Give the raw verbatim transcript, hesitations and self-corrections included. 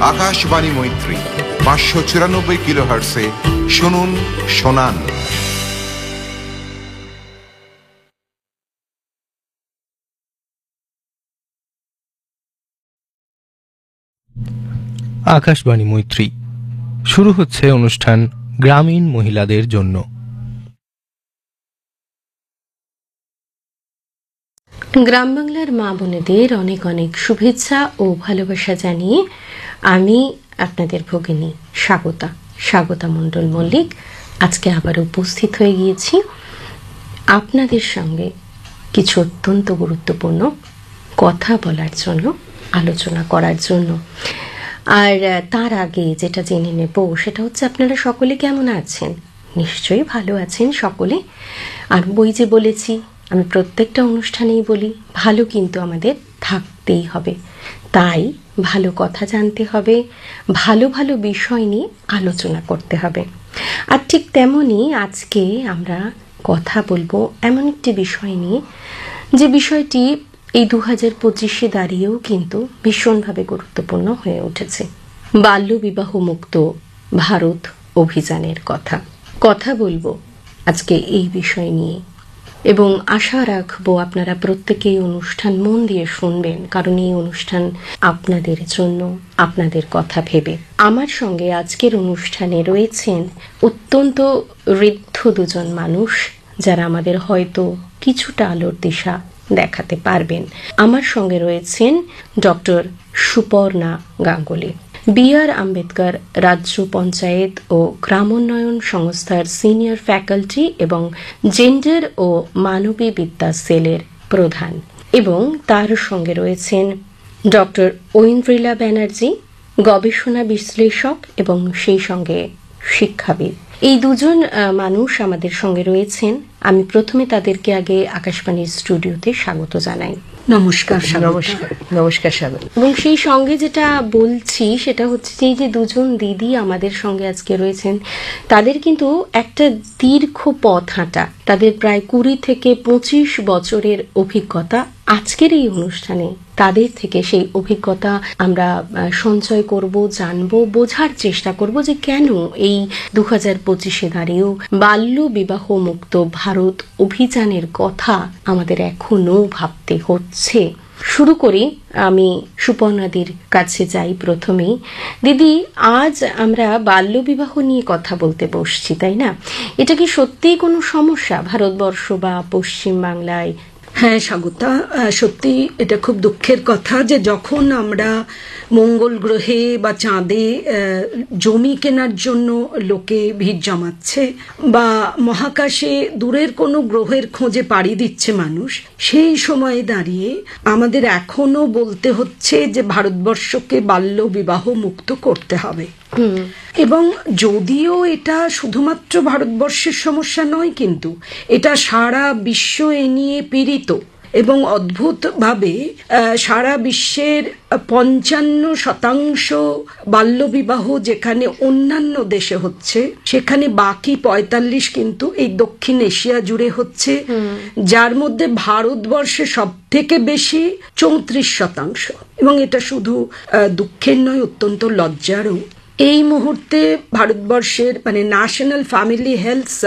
আকাশবাণী মৈত্রী পাঁচশো চুরানব্বই কিলো হার্টসে শুনুন শোনান। আকাশবাণী মৈত্রী শুরু হচ্ছে অনুষ্ঠান গ্রামীণ মহিলাদের জন্য। গ্রাম বাংলার মা বোনেদের অনেক অনেক শুভেচ্ছা ও ভালোবাসা জানিয়ে আমি আপনাদের ভগিনী স্বাগতা স্বাগতা মণ্ডল মল্লিক আজকে আবার উপস্থিত হয়ে গিয়েছি আপনাদের সঙ্গে কিছু অত্যন্ত গুরুত্বপূর্ণ কথা বলার জন্য, আলোচনা করার জন্য। আর তার আগে যেটা জেনে নেব সেটা হচ্ছে আপনারা সকলে কেমন আছেন? নিশ্চয়ই ভালো আছেন সকলে। আর বই যে বলেছি, আমি প্রত্যেকটা অনুষ্ঠানেই বলি ভালো কিন্তু আমাদের থাকতেই হবে, তাই ভালো কথা জানতে হবে, ভালো ভালো বিষয় নিয়ে আলোচনা করতে হবে। আর ঠিক তেমনই আজকে আমরা কথা বলবো এমন একটি বিষয় নিয়ে যে বিষয়টি এই দু হাজার পঁচিশে দাঁড়িয়েও কিন্তু ভীষণভাবে গুরুত্বপূর্ণ হয়ে উঠেছে। বাল্যবিবাহ মুক্ত ভারত অভিযানের কথা কথা বলবো আজকে এই বিষয় নিয়ে, এবং আশা রাখবো আপনারা প্রত্যেকেই অনুষ্ঠান মন দিয়ে শুনবেন, কারণ এই অনুষ্ঠান আপনাদের জন্য, আপনাদের কথা ভেবে। আমার সঙ্গে আজকের অনুষ্ঠানে রয়েছেন অত্যন্ত ঋদ্ধ দুজন মানুষ যারা আমাদের হয়তো কিছুটা আলোর দিশা দেখাতে পারবেন। আমার সঙ্গে রয়েছেন ডক্টর সুপর্ণা গাঙ্গুলি, বি আর আম্বেদকর রাজ্য পঞ্চায়েত ও গ্রামোন্নয়ন সংস্থার সিনিয়র ফ্যাকাল্টি এবং জেন্ডার ও মানবী বিদ্যা সেলের প্রধান, এবং তার সঙ্গে রয়েছেন ডক্টর ঐন্দ্রিলা ব্যানার্জি, গবেষণা বিশ্লেষক এবং সেই সঙ্গে শিক্ষাবিদ। এই দুজন মানুষ আমাদের সঙ্গে রয়েছেন। আমি প্রথমে তাদেরকে আগে আকাশবাণীর স্টুডিওতে স্বাগত জানাই। নমস্কার। নমস্কার নমস্কার স্বাগত। এবং সেই সঙ্গে যেটা বলছি সেটা হচ্ছে যে যে দুজন দিদি আমাদের সঙ্গে আজকে রয়েছেন, তাদের কিন্তু একটা দীর্ঘ পথ হাঁটা, তাদের প্রায় কুড়ি থেকে পঁচিশ বছরের অভিজ্ঞতা। আজকের এই অনুষ্ঠানে তাদের থেকে সেই অভিজ্ঞতা আমরা সঞ্চয় করব, জানবো, বোঝার চেষ্টা করব যে কেন এই দু হাজার পঁচিশে দাঁড়িয়েও বাল্য বিবাহ মুক্ত ভারত অভিযানের কথা আমাদের এখনো ভাবতে হচ্ছে। শুরু করি, আমি সুপর্ণাদির কাছে যাই প্রথমেই। দিদি, আজ আমরা বাল্যবিবাহ নিয়ে কথা বলতে বসছি, তাই না? এটা কি সত্যিই কোনো সমস্যা ভারতবর্ষ বা পশ্চিম বাংলায়? হ্যাঁ স্বাগতা, সত্যি এটা খুব দুঃখের কথা যে যখন আমরা মঙ্গল গ্রহে বা চাঁদে জমি কেনার জন্য লোকে ভিড় জমাচ্ছে বা মহাকাশে দূরের কোনো গ্রহের খোঁজে পাড়ি দিচ্ছে মানুষ, সেই সময়ে দাঁড়িয়ে আমাদের এখনো বলতে হচ্ছে যে ভারতবর্ষকে বাল্য বিবাহ মুক্ত করতে হবে। এবং যদিও এটা শুধুমাত্র ভারতবর্ষের সমস্যা নয়, কিন্তু এটা সারা বিশ্ব এ নিয়ে পীড়িত, এবং অদ্ভুতভাবে সারা বিশ্বের পঞ্চান্ন শতাংশ বাল্যবিবাহ যেখানে অন্যান্য দেশে হচ্ছে, সেখানে বাকি পঁয়তাল্লিশ কিন্তু এই দক্ষিণ এশিয়া জুড়ে হচ্ছে, যার মধ্যে ভারতবর্ষে সব থেকে বেশি চৌত্রিশ শতাংশ। এবং এটা শুধু দুঃখের নয়, অত্যন্ত লজ্জারও। এই মুহূর্তে ভারতবর্ষের মানে ন্যাশনাল ফ্যামিলি হেলথ